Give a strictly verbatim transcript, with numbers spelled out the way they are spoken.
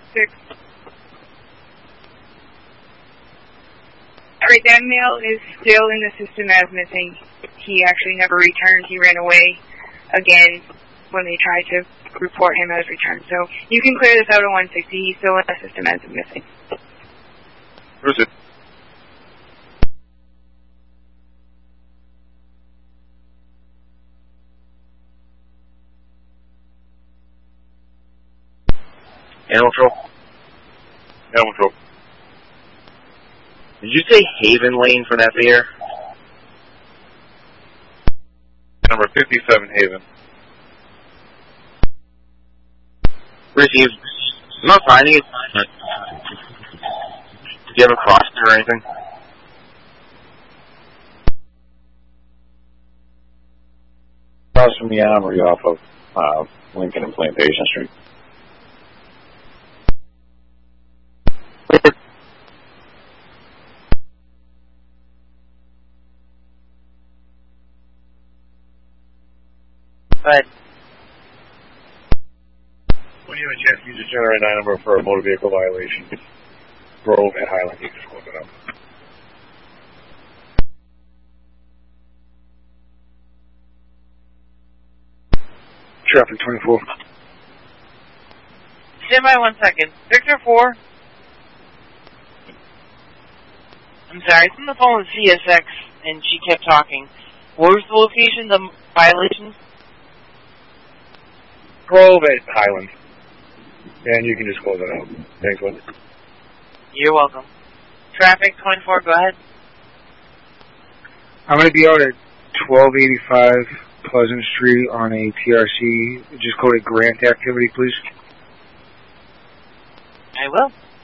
six. Alright, that male is still in the system as missing. He actually never returned. He ran away again when they tried to report him as returned. So you can clear this out at one sixty. He's still in the system as missing. Where's it? Animal Control. Animal Control. Did you say Haven Lane from that there? Number fifty-seven, Haven. Richie, I'm not finding it. Do you have a cross there or anything? Across from the Armory off of uh, Lincoln and Plantation Street. But When you have a chance, you just generate nine number for a motor vehicle violation. Grove at Highland, you just close it up. Traffic twenty-four. Stand by one second. Victor four. I'm sorry, it's on the phone with C S X, and she kept talking. What was the location, the violation? Grove at Highland. And you can just close it out. Thanks, Lynn. You're welcome. Traffic twenty-four, go ahead. I'm going to be out at twelve eighty-five Pleasant Street on a P R C. Just call it grant activity, please. I will.